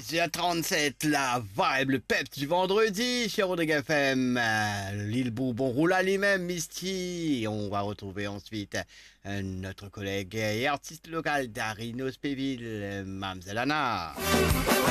18h37, la vibe, le peps du vendredi sur Rodrigue FM. Lil Bourbon roule à lui-même, Misty. On va retrouver ensuite notre collègue et artiste local d'Arinos Péville, Mamzelle Anna.